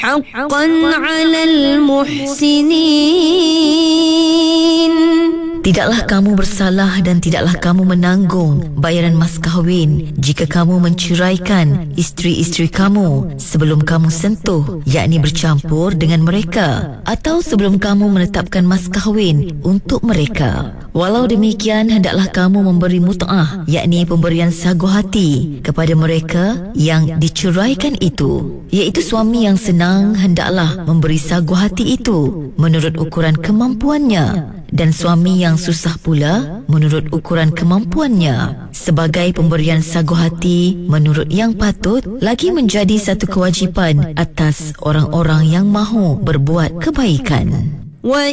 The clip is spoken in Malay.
حقا على المحسنين. Tidaklah kamu bersalah dan tidaklah kamu menanggung bayaran mas kahwin jika kamu menceraikan isteri-isteri kamu sebelum kamu sentuh, yakni bercampur dengan mereka, atau sebelum kamu menetapkan mas kahwin untuk mereka. Walau demikian, hendaklah kamu memberi mut'ah, yakni pemberian sagu hati kepada mereka yang diceraikan itu, iaitu suami yang senang hendaklah memberi sagu hati itu menurut ukuran kemampuannya, dan suami yang susah pula menurut ukuran kemampuannya. Sebagai pemberian sagu hati menurut yang patut, lagi menjadi satu kewajipan atas orang-orang yang mahu berbuat kebaikan.